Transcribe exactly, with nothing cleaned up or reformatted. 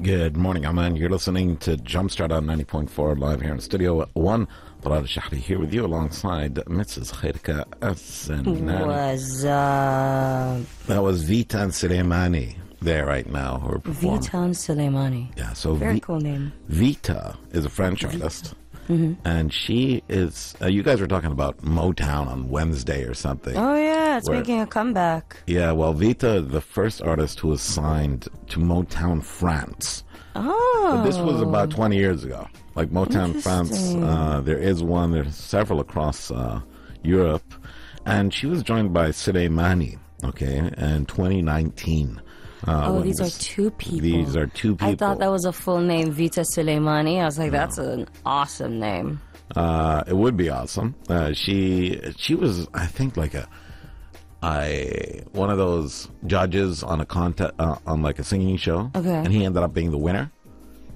Good morning, Aman. You're listening to Jumpstart on ninety point four live here in Studio One. Talal Shahri here with you alongside Missus Khairka Assanan. What's up? That was Vitan Suleimani there right now. Who are performing. Vitan Suleimani. Yeah, so Very v- cool name. Vita is a French artist. Mm-hmm. And she is, uh, you guys were talking about Motown on Wednesday or something. Oh, yeah, it's where, making a comeback. Yeah, well, Vita, the first artist who was signed to Motown France. Oh. But this was about twenty years ago. Like Motown France, uh, there is one, there's several across uh, Europe. And she was joined by Suleimani, okay, in twenty nineteen. Uh, oh, these this, are two people. These are two people. I thought that was a full name, Vita Suleimani. I was like, that's an awesome name. Uh, it would be awesome. Uh, she she was, I think, like a I one of those judges on a contest uh, on like a singing show. Okay. And he ended up being the winner.